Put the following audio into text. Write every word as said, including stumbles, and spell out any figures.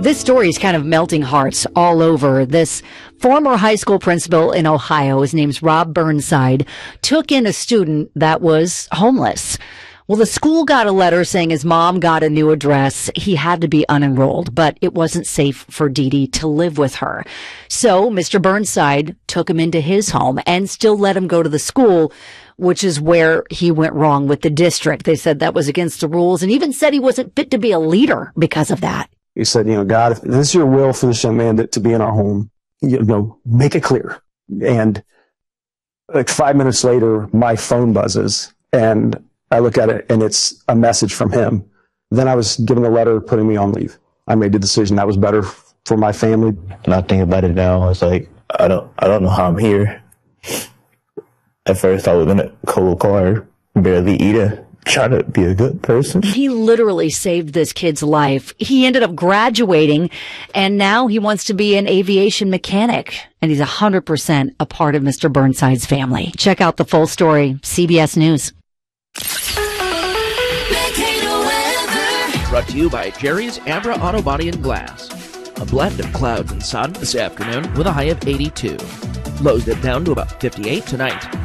This story is kind of melting hearts all over. This former high school principal in Ohio, his name's Rob Burnside, took in a student that was homeless. Well, the school got a letter saying his mom got a new address. He had to be unenrolled, but it wasn't safe for Dee Dee to live with her. So Mister Burnside took him into his home and still let him go to the school, which is where he went wrong with the district. They said that was against the rules and even said he wasn't fit to be a leader because of that. He said, you know, God, if this is your will for this young man to, to be in our home, you know, make it clear. And like five minutes later, my phone buzzes and I look at it and it's a message from him. Then I was given a letter putting me on leave. I made the decision that was better for my family. And I think about it now, it's like, I don't, I don't know how I'm here. At first I was in a cold car, barely eating. Trying to be a good person. He literally saved this kid's life. He ended up graduating, and now he wants to be an aviation mechanic. And he's one hundred percent a part of Mister Burnside's family. Check out the full story, C B S News. Brought to you by Jerry's Abra Auto Body and Glass. A blend of clouds and sun this afternoon with a high of eighty-two. Lows dip down to about fifty-eight tonight.